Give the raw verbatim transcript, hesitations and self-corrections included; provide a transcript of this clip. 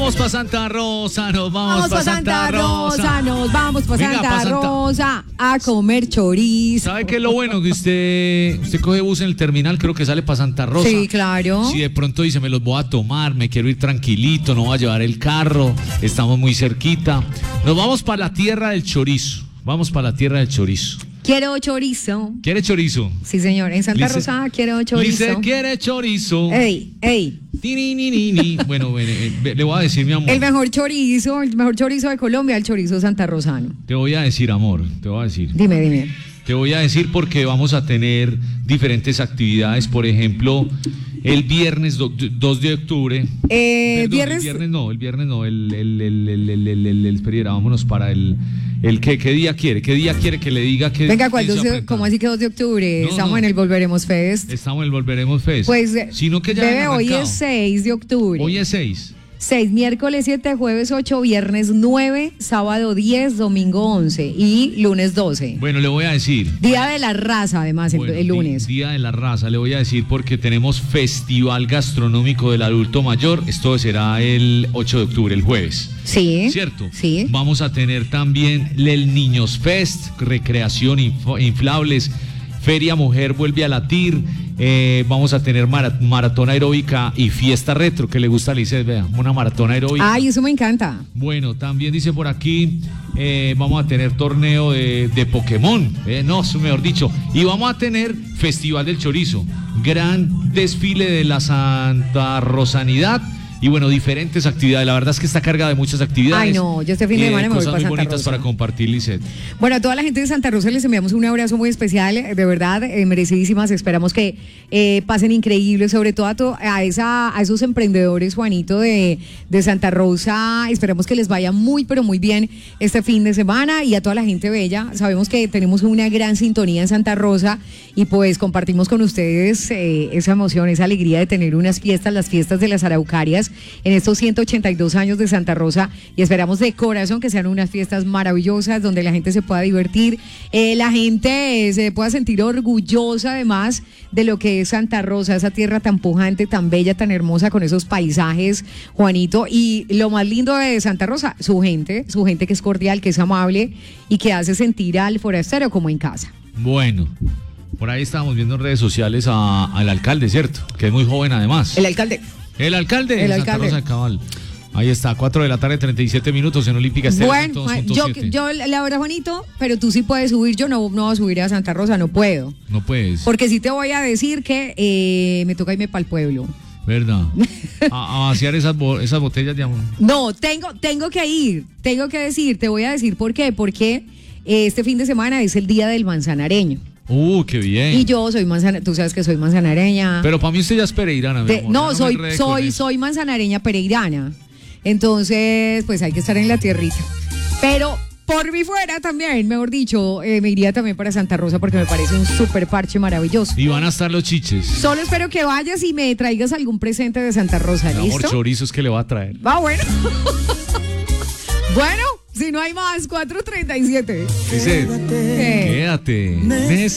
vamos para Santa Rosa, nos vamos, Vamos para para Santa Rosa, nos vamos para Venga, Santa pa' Santa- Rosa a comer chorizo. ¿Sabe qué es lo bueno? Que usted, usted coge bus en el terminal, creo que sale para Santa Rosa. Sí, claro. Si de pronto dice, me los voy a tomar, me quiero ir tranquilito, no voy a llevar el carro, estamos muy cerquita. Nos vamos para la tierra del chorizo. Vamos para la tierra del chorizo. Quiero chorizo. ¿Quiere chorizo? Sí, señor. En Santa Lice- Rosa quiero chorizo. Lice quiere chorizo. Ey, ey. Ti, ni, ni, ni, ni. Bueno, bueno, eh, le voy a decir, mi amor. El mejor chorizo, el mejor chorizo de Colombia, el chorizo santarrosano. Te voy a decir, amor, te voy a decir. Dime, dime. Te voy a decir porque vamos a tener diferentes actividades. Por ejemplo, el viernes do- dos de octubre. Eh, Perdón, viernes. El viernes no, el viernes no. El, el, el, el, el, el, el, el- espera, vámonos para el. el ¿qué, ¿Qué día quiere? ¿Qué día quiere que le diga que. Venga, ¿cuál que se doce? aprenda? ¿Cómo así que dos de octubre? No, Estamos no. en el Volveremos Fest. Estamos en el Volveremos Fest. Pues, eh, Sino que ya bebé, han hoy arrancado. es seis de octubre. Hoy es seis. seis, miércoles siete, jueves ocho, viernes nueve, sábado diez, domingo once y lunes doce. Bueno, le voy a decir. Día de la raza, además, el, Bueno, el di- lunes. Día de la raza, le voy a decir porque tenemos Festival Gastronómico del Adulto Mayor. Esto será el ocho de octubre, el jueves. Sí. ¿Cierto? Sí. Vamos a tener también el Niños Fest, recreación, info- inflables, Feria Mujer vuelve a latir. Eh, vamos a tener mara- maratón aeróbica y fiesta retro, que le gusta a Lizeth, vea, una maratón aeróbica. Ay, eso me encanta. Bueno, también dice por aquí, eh, vamos a tener torneo de, de Pokémon, eh, no, eso mejor dicho, y vamos a tener Festival del Chorizo, gran desfile de la Santa Rosanidad. Y bueno, diferentes actividades. La verdad es que está cargada de muchas actividades. Ay, no, yo este fin de y semana me voy cosas para muy Santa bonitas Rosa. para compartir, Lizeth. Bueno, a toda la gente de Santa Rosa les enviamos un abrazo muy especial, de verdad, eh, merecidísimas. Esperamos que eh, pasen increíbles, sobre todo a, to- a, esa, a esos emprendedores, Juanito, de, de Santa Rosa. Esperamos que les vaya muy, pero muy bien este fin de semana y a toda la gente bella. Sabemos que tenemos una gran sintonía en Santa Rosa y pues compartimos con ustedes eh, esa emoción, esa alegría de tener unas fiestas, las fiestas de las Araucarias en estos ciento ochenta y dos años de Santa Rosa y esperamos de corazón que sean unas fiestas maravillosas donde la gente se pueda divertir, eh, la gente eh, se pueda sentir orgullosa además de lo que es Santa Rosa, esa tierra tan pujante, tan bella, tan hermosa con esos paisajes, Juanito, y lo más lindo de Santa Rosa, su gente, su gente que es cordial, que es amable y que hace sentir al forastero como en casa. Bueno, por ahí estábamos viendo en redes sociales a- al alcalde, ¿cierto? Que es muy joven además. El alcalde. El alcalde de El Santa alcalde. Rosa de Cabal. Ahí está, cuatro de la tarde, treinta y siete minutos en Olímpica Estéreo. Bueno, yo, yo la verdad, Juanito, pero tú sí puedes subir, yo no, no voy a subir a Santa Rosa, no puedo. No puedes, Porque sí te voy a decir que eh, me toca irme para el pueblo. ¿verdad? A, a vaciar esas, bo- esas botellas de amor. No, tengo, tengo que ir, tengo que decir, te voy a decir por qué, porque eh, este fin de semana es el día del manzanareño. Uh, qué bien. Y yo soy manzana, tú sabes que soy manzanareña. Pero para mí usted ya es pereirana, mi De- amor. no, Ya soy, me enrede con soy, eso. soy manzanareña pereirana. Entonces, pues hay que estar en la tierrita. Pero por mi fuera también, mejor dicho, eh, me iría también para Santa Rosa porque me parece un súper parche maravilloso. Y van a estar los chiches. Solo espero que vayas y me traigas algún presente de Santa Rosa, Mi amor, ¿listo? chorizos que le va a traer. Va, bueno. Bueno, si no hay más, cuatro treinta y siete. Dice, ¿Qué? quédate.